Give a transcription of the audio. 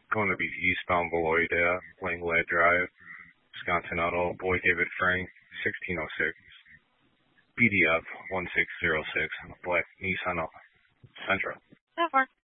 going to be eastbound Beloit Ave, Langlet Drive, Wisconsin Auto, Boy David Frank, 1606, BDF 1606, Black Nissan Sentra. That works.